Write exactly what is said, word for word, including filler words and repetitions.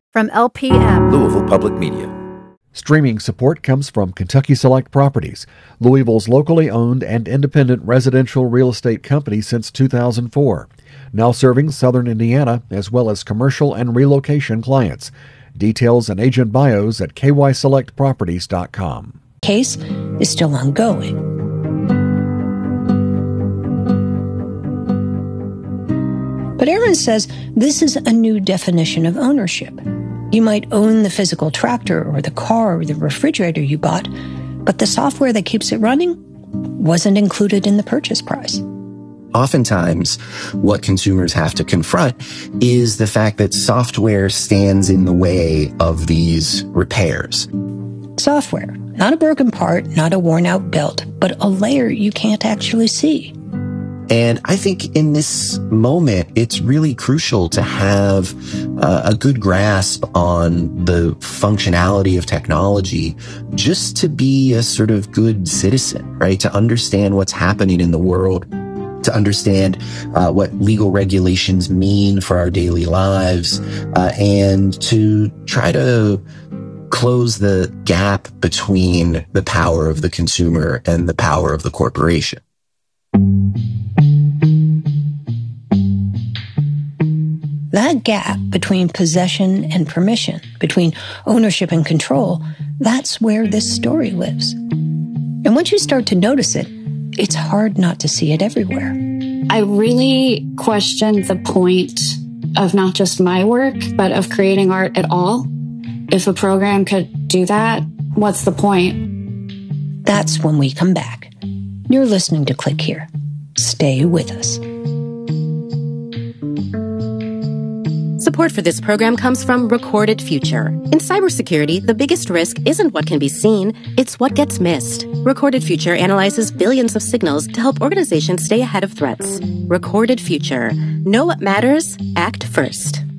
From L P M, Louisville Public Media. Streaming support comes from Kentucky Select Properties, Louisville's locally owned and independent residential real estate company since two thousand four, now serving southern Indiana as well as commercial and relocation clients. Details and agent bios at k y select properties dot com. Case is still ongoing. But Aaron says this is a new definition of ownership. You might own the physical tractor or the car or the refrigerator you bought, but the software that keeps it running wasn't included in the purchase price. Oftentimes, what consumers have to confront is the fact that software stands in the way of these repairs. Software, not a broken part, not a worn-out belt, but a layer you can't actually see. And I think in this moment, it's really crucial to have uh, a good grasp on the functionality of technology just to be a sort of good citizen, right? To understand what's happening in the world, to understand uh, what legal regulations mean for our daily lives, uh, and to try to close the gap between the power of the consumer and the power of the corporation. That gap between possession and permission, between ownership and control, that's where this story lives. And once you start to notice it, it's hard not to see it everywhere. I really question the point of not just my work, but of creating art at all. If a program could do that, what's the point? That's when we come back. You're listening to Click Here. Stay with us. Support for this program comes from Recorded Future. In cybersecurity, the biggest risk isn't what can be seen, it's what gets missed. Recorded Future analyzes billions of signals to help organizations stay ahead of threats. Recorded Future. Know what matters? Act first.